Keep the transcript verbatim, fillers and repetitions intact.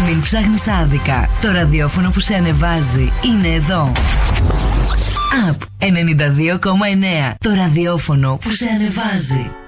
Μην ψάχνεις άδικα. Το ραδιόφωνο που σε ανεβάζει είναι εδώ. Up ενενήντα δύο κόμμα εννέα. Το ραδιόφωνο που σε ανεβάζει.